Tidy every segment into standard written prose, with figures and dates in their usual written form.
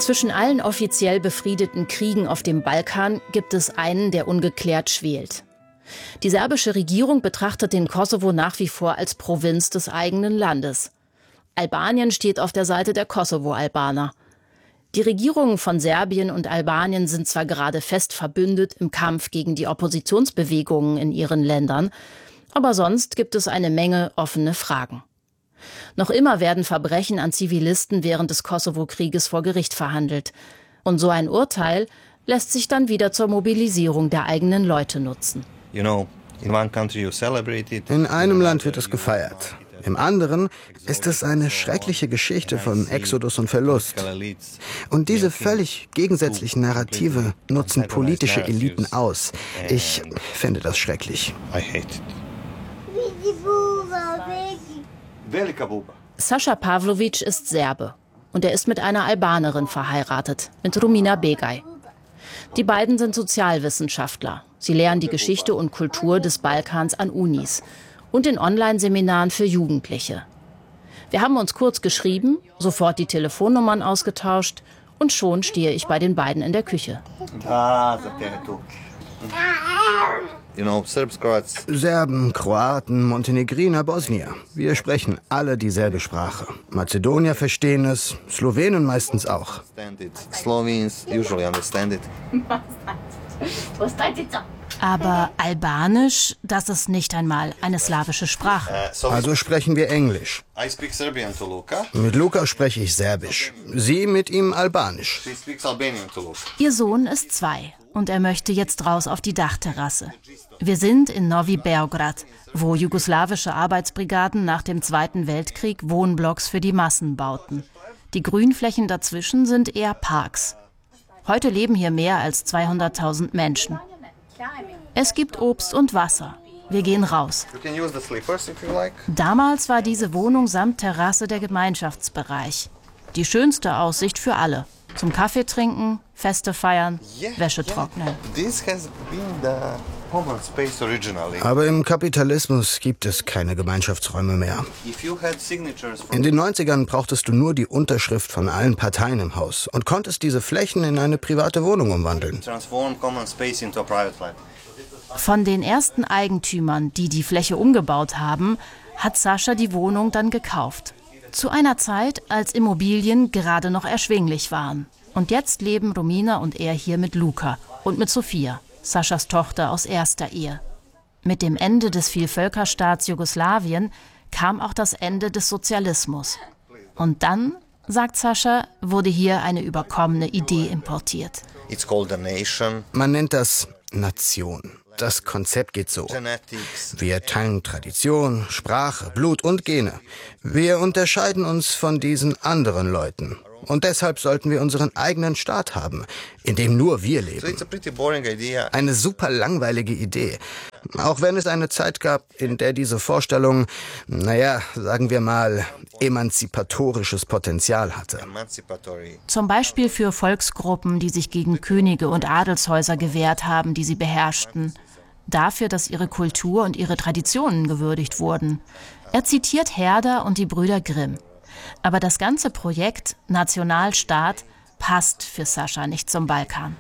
Zwischen allen offiziell befriedeten Kriegen auf dem Balkan gibt es einen, der ungeklärt schwelt. Die serbische Regierung betrachtet den Kosovo nach wie vor als Provinz des eigenen Landes. Albanien steht auf der Seite der Kosovo-Albaner. Die Regierungen von Serbien und Albanien sind zwar gerade fest verbündet im Kampf gegen die Oppositionsbewegungen in ihren Ländern, aber sonst gibt es eine Menge offene Fragen. Noch immer werden Verbrechen an Zivilisten während des Kosovo-Krieges vor Gericht verhandelt. Und so ein Urteil lässt sich dann wieder zur Mobilisierung der eigenen Leute nutzen. In einem Land wird es gefeiert. Im anderen ist es eine schreckliche Geschichte von Exodus und Verlust. Und diese völlig gegensätzlichen Narrative nutzen politische Eliten aus. Ich finde das schrecklich. Sascha Pavlovic ist Serbe und er ist mit einer Albanerin verheiratet, mit Rumina Begay. Die beiden sind Sozialwissenschaftler. Sie lehren die Geschichte und Kultur des Balkans an Unis und in Online-Seminaren für Jugendliche. Wir haben uns kurz geschrieben, sofort die Telefonnummern ausgetauscht und schon stehe ich bei den beiden in der Küche. Serben, Kroaten, Montenegriner, Bosnier. Wir sprechen alle dieselbe Sprache. Mazedonier verstehen es, Slowenen meistens auch. Aber Albanisch, das ist nicht einmal eine slawische Sprache. Also sprechen wir Englisch. Mit Luka spreche ich Serbisch. Sie mit ihm Albanisch. Ihr Sohn ist 2 und er möchte jetzt raus auf die Dachterrasse. Wir sind in Novi Beograd, wo jugoslawische Arbeitsbrigaden nach dem Zweiten Weltkrieg Wohnblocks für die Massen bauten. Die Grünflächen dazwischen sind eher Parks. Heute leben hier mehr als 200.000 Menschen. Es gibt Obst und Wasser. Wir gehen raus. Damals war diese Wohnung samt Terrasse der Gemeinschaftsbereich. Die schönste Aussicht für alle. Zum Kaffee trinken, Feste feiern, Wäsche trocknen. Aber im Kapitalismus gibt es keine Gemeinschaftsräume mehr. In den 90ern brauchtest du nur die Unterschrift von allen Parteien im Haus und konntest diese Flächen in eine private Wohnung umwandeln. Von den ersten Eigentümern, die die Fläche umgebaut haben, hat Sascha die Wohnung dann gekauft. Zu einer Zeit, als Immobilien gerade noch erschwinglich waren. Und jetzt leben Rumina und er hier mit Luka und mit Sofia, Saschas Tochter aus erster Ehe. Mit dem Ende des Vielvölkerstaats Jugoslawien kam auch das Ende des Sozialismus. Und dann, sagt Sascha, wurde hier eine überkommene Idee importiert. Man nennt das Nation. Das Konzept geht so. Wir teilen Tradition, Sprache, Blut und Gene. Wir unterscheiden uns von diesen anderen Leuten. Und deshalb sollten wir unseren eigenen Staat haben, in dem nur wir leben. Eine super langweilige Idee. Auch wenn es eine Zeit gab, in der diese Vorstellung, sagen wir mal, emanzipatorisches Potenzial hatte. Zum Beispiel für Volksgruppen, die sich gegen Könige und Adelshäuser gewehrt haben, die sie beherrschten. Dafür, dass ihre Kultur und ihre Traditionen gewürdigt wurden. Er zitiert Herder und die Brüder Grimm. Aber das ganze Projekt Nationalstaat passt für Sascha nicht zum Balkan.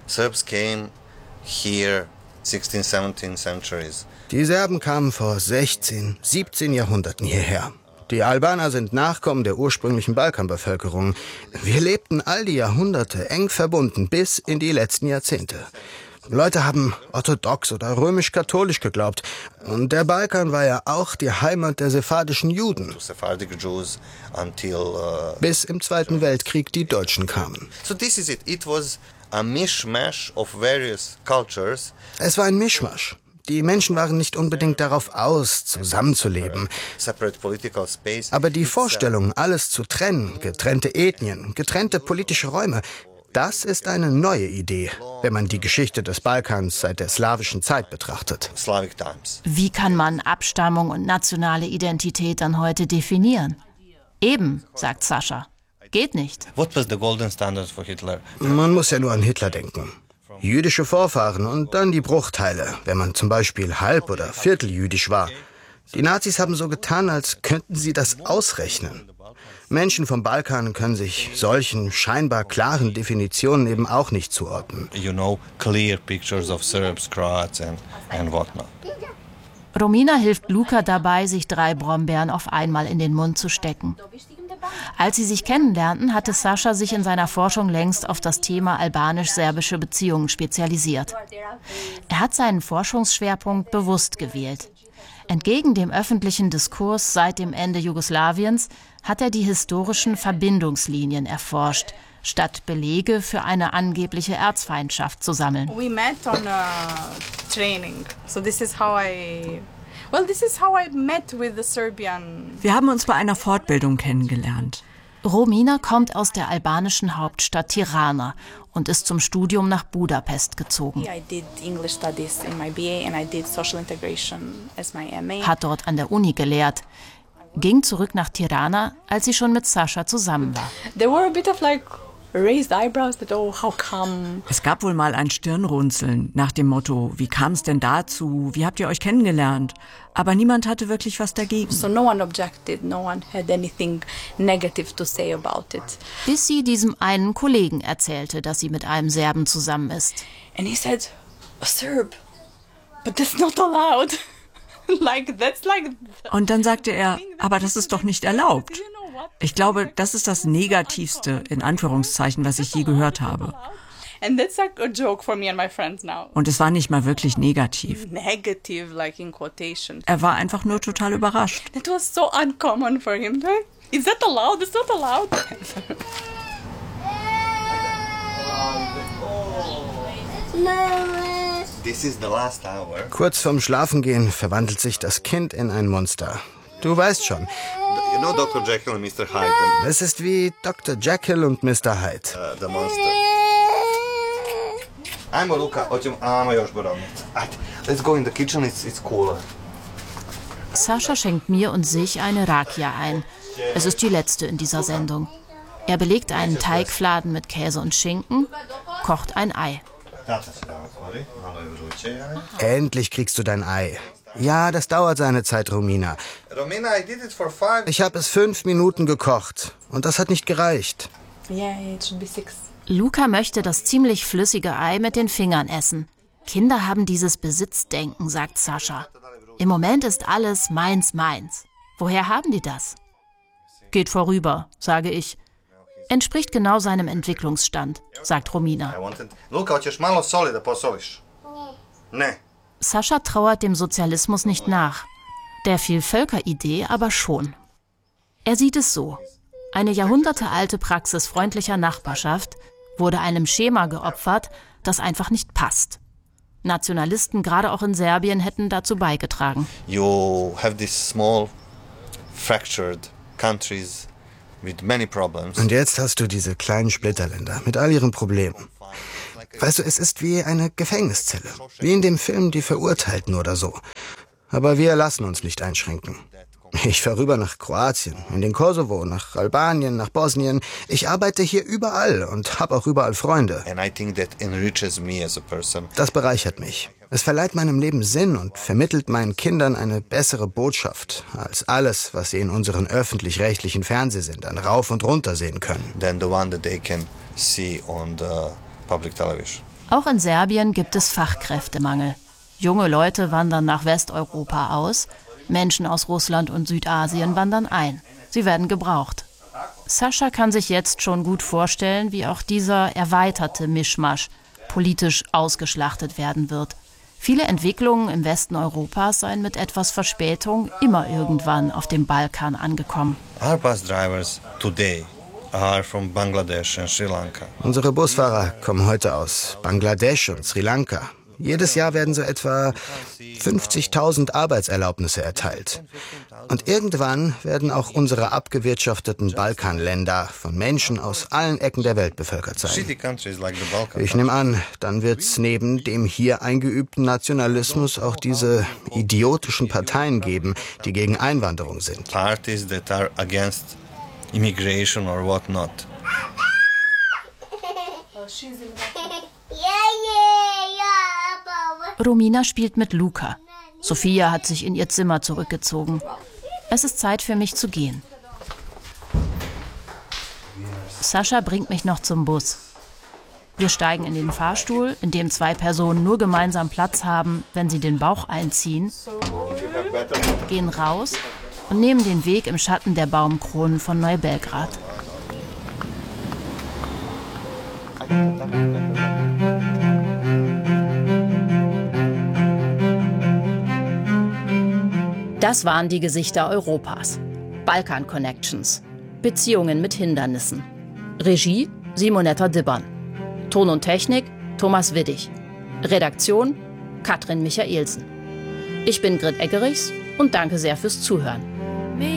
Die Serben kamen vor 16, 17 Jahrhunderten hierher. Die Albaner sind Nachkommen der ursprünglichen Balkanbevölkerung. Wir lebten all die Jahrhunderte eng verbunden bis in die letzten Jahrzehnte. Leute haben orthodox oder römisch-katholisch geglaubt. Und der Balkan war ja auch die Heimat der sephardischen Juden. Bis im Zweiten Weltkrieg die Deutschen kamen. Es war ein Mischmasch. Die Menschen waren nicht unbedingt darauf aus, zusammenzuleben. Aber die Vorstellung, alles zu trennen, getrennte Ethnien, getrennte politische Räume, das ist eine neue Idee, wenn man die Geschichte des Balkans seit der slawischen Zeit betrachtet. Wie kann man Abstammung und nationale Identität dann heute definieren? Eben, sagt Sascha. Geht nicht. Man muss ja nur an Hitler denken. Jüdische Vorfahren und dann die Bruchteile, wenn man zum Beispiel halb- oder vierteljüdisch war. Die Nazis haben so getan, als könnten sie das ausrechnen. Menschen vom Balkan können sich solchen scheinbar klaren Definitionen eben auch nicht zuordnen. Clear pictures of Serbs, Croats and whatnot. Romina hilft Luka dabei, sich 3 Brombeeren auf einmal in den Mund zu stecken. Als sie sich kennenlernten, hatte Sascha sich in seiner Forschung längst auf das Thema albanisch-serbische Beziehungen spezialisiert. Er hat seinen Forschungsschwerpunkt bewusst gewählt. Entgegen dem öffentlichen Diskurs seit dem Ende Jugoslawiens hat er die historischen Verbindungslinien erforscht, statt Belege für eine angebliche Erzfeindschaft zu sammeln. We met on training. So this is how I met with the Serbian. Wir haben uns bei einer Fortbildung kennengelernt. Romina kommt aus der albanischen Hauptstadt Tirana und ist zum Studium nach Budapest gezogen. I did English studies in my BA and I did social integration as my MA. Hat dort an der Uni gelehrt, ging zurück nach Tirana, als sie schon mit Sascha zusammen war. There were a bit of raised eyebrows that, oh, how come? Es gab wohl mal ein Stirnrunzeln nach dem Motto, wie kam es denn dazu, wie habt ihr euch kennengelernt? Aber niemand hatte wirklich was dagegen. So no one objected, no one had anything negative to say about it. Bis sie diesem einen Kollegen erzählte, dass sie mit einem Serben zusammen ist. And he said, a Serb, but that's not allowed. Und dann sagte er, aber das ist doch nicht erlaubt. Ich glaube, das ist das Negativste, in Anführungszeichen, was ich je gehört habe. Und es war nicht mal wirklich negativ. Er war einfach nur total überrascht. It was so uncommon for him. Is that allowed? It's not allowed. Kurz vorm Schlafengehen verwandelt sich das Kind in ein Monster. Du weißt schon. You know Dr. Jekyll and Mr. Hyde? Es ist wie Dr. Jekyll und Mr. Hyde. The monster. Ajmo, Luka, let's go in the kitchen, it's cooler. Sascha schenkt mir und sich eine Rakia ein. Es ist die letzte in dieser Sendung. Er belegt einen Teigfladen mit Käse und Schinken, kocht ein Ei. Endlich kriegst du dein Ei. Ja, das dauert seine Zeit, Romina. Ich habe es 5 Minuten gekocht und das hat nicht gereicht. Yeah, it should be 6. Luka möchte das ziemlich flüssige Ei mit den Fingern essen. Kinder haben dieses Besitzdenken, sagt Sascha. Im Moment ist alles meins, meins. Woher haben die das? Geht vorüber, sage ich. Entspricht genau seinem Entwicklungsstand, sagt Romina. Sascha trauert dem Sozialismus nicht nach. Der Vielvölkeridee aber schon. Er sieht es so. Eine jahrhundertealte Praxis freundlicher Nachbarschaft wurde einem Schema geopfert, das einfach nicht passt. Nationalisten, gerade auch in Serbien, hätten dazu beigetragen. You have these small, fractured countries with many problems. Und jetzt hast du diese kleinen Splitterländer mit all ihren Problemen. Weißt du, es ist wie eine Gefängniszelle. Wie in dem Film Die Verurteilten oder so. Aber wir lassen uns nicht einschränken. Ich fahre rüber nach Kroatien, in den Kosovo, nach Albanien, nach Bosnien. Ich arbeite hier überall und habe auch überall Freunde. Das bereichert mich. Es verleiht meinem Leben Sinn und vermittelt meinen Kindern eine bessere Botschaft als alles, was sie in unseren öffentlich-rechtlichen Fernsehsendern rauf und runter sehen können. Auch in Serbien gibt es Fachkräftemangel. Junge Leute wandern nach Westeuropa aus, Menschen aus Russland und Südasien wandern ein. Sie werden gebraucht. Sascha kann sich jetzt schon gut vorstellen, wie auch dieser erweiterte Mischmasch politisch ausgeschlachtet werden wird. Viele Entwicklungen im Westen Europas seien mit etwas Verspätung immer irgendwann auf dem Balkan angekommen. Our bus drivers today are from Bangladesh and Sri Lanka. Unsere Busfahrer kommen heute aus Bangladesch und Sri Lanka. Jedes Jahr werden so etwa 50.000 Arbeitserlaubnisse erteilt. Und irgendwann werden auch unsere abgewirtschafteten Balkanländer von Menschen aus allen Ecken der Welt bevölkert sein. Ich nehme an, dann wird's neben dem hier eingeübten Nationalismus auch diese idiotischen Parteien geben, die gegen Einwanderung sind. Parties that are against immigration or whatnot. Romina spielt mit Luka. Sophia hat sich in ihr Zimmer zurückgezogen. Es ist Zeit für mich zu gehen. Sascha bringt mich noch zum Bus. Wir steigen in den Fahrstuhl, in dem 2 Personen nur gemeinsam Platz haben, wenn sie den Bauch einziehen, gehen raus und nehmen den Weg im Schatten der Baumkronen von Neubelgrad. Das waren die Gesichter Europas. Balkan Connections. Beziehungen mit Hindernissen. Regie Simonetta Dibbern. Ton und Technik Thomas Widdig. Redaktion Katrin Michaelsen. Ich bin Grit Eggerichs und danke sehr fürs Zuhören.